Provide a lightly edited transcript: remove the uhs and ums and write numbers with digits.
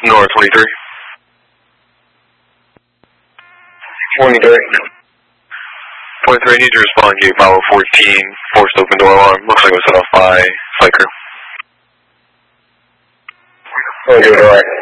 North 23. 23. 23, need to respond, gate Bravo 14, forced open door alarm. Looks like it was set off by flight crew. Okay, alright.